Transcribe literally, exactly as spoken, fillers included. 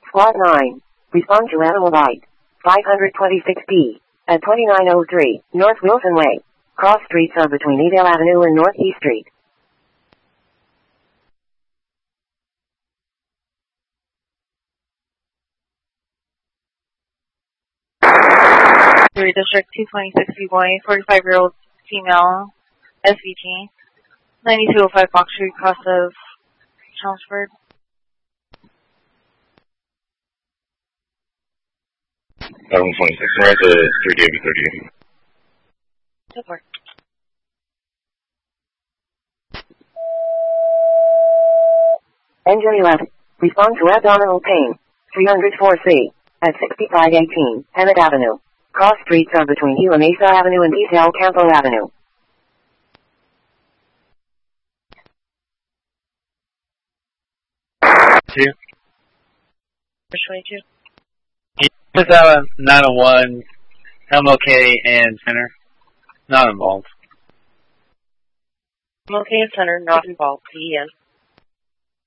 Squad nine. Respond to animal bite. five twenty-six P. At twenty-nine oh three, North Wilson Way. Cross streets are between Eville Avenue and Northeast Street. Three District two twenty-six B Y, forty-five-year-old female, S V T, ninety-two oh five Fox Street, cross of Chelmsford. seven twenty-six, we're at the three eighty thirty-eight. Good work. Engine eleven. Respond to abdominal pain. three oh four C. At sixty-five eighteen, Emmett Avenue. Cross streets are between Gila Mesa Avenue and East El Campo Avenue. Two. Which way, two? Put out nine oh one, M L K and center. Not involved. M L K and center, not involved. P E N.